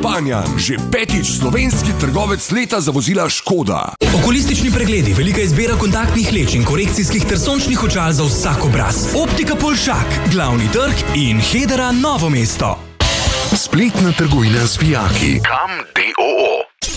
Panjan, že 5. slovenski trgovec leta za vozila Škoda. Okulistični pregledi, velika izbira kontaktnih leč in korekcijskih ter sončnih očal za vsak obraz. Optika Polšak, Glavni trg in Hedera Novo mesto. Spletna trgovina z vijaki. Kam D.O.O.